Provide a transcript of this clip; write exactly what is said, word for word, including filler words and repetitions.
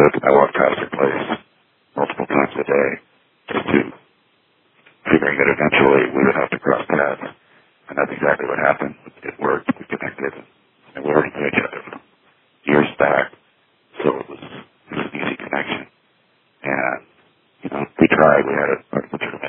lived, I walked past her place multiple times a day, just to figuring that eventually we would have to cross paths. And that's exactly what happened. It worked. We